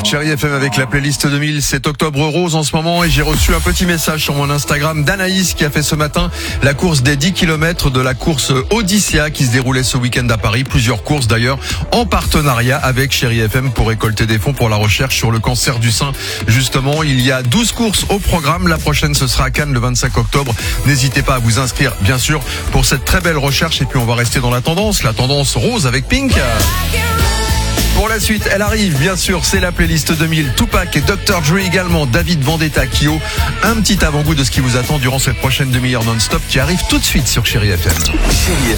Chérie FM avec la playlist 2000, c'est Octobre Rose en ce moment et j'ai reçu un petit message sur mon Instagram d'Anaïs qui a fait ce matin la course des 10 km de la course Odyssea qui se déroulait ce week-end à Paris. Plusieurs courses d'ailleurs en partenariat avec Chérie FM pour récolter des fonds pour la recherche sur le cancer du sein. Justement, il y a 12 courses au programme. La prochaine, ce sera à Cannes le 25 octobre. N'hésitez pas à vous inscrire, bien sûr, pour cette très belle recherche. Et puis, on va rester dans la tendance rose avec Pink. Pour la suite, elle arrive, bien sûr, c'est la playlist 2000. Tupac et Dr. Dre également, David Vendetta, Kyo. Un petit avant-goût de ce qui vous attend durant cette prochaine demi-heure non-stop qui arrive tout de suite sur Chérie FM. Chérie FM.